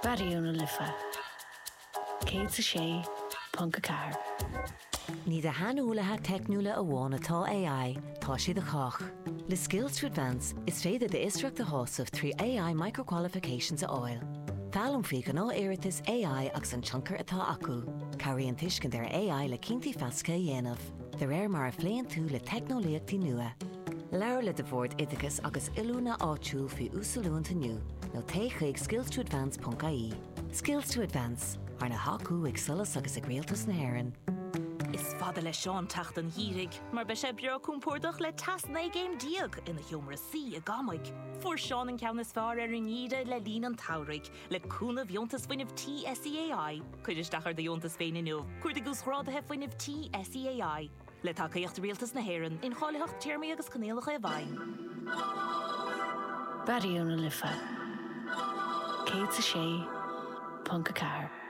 Bariúna lifa. Cé sa sé, Punca Car. Ní de hanúlathe technúla a bháin atá AI, tá siad a chách. Le Skills to Advance is féidir de isteach de hósamh trí AI micro-qualifications a áil. Fálam fí gan áireachtas AI agus an tionchar atá acu. Caríonn tuiscin ar AI le cinntaí feasca a dhéanamh. De réir mar a phléann tú le technoliaachtaí nua. Leabhar le de bhord idicus agus ilúna áitiúil fi úsálúnta nniu, nó té chuig skillstoadvance.ie. Skills to Advance, ar na hacu ag solas agus ag rialtas na hÉireann. Is fada le seán tacht an hírig, mar be sé beag cúmpórdach le tasna géim diag ina hiomra sí a gamaig. Fuair seán an ceannas fearr ar an íre le lín an taurig, le cúna bhiontas fuinmh TSEAI, chuidir stachar de bhiontas féin inniu, chuir de gúsrádathe fuinmh TSEAI, le tacaíocht rialtas na hÉireann in cháileacht tíirmí agus canéalacha a bhain. Bariúna lifa. Cé sa sé, Punca Car.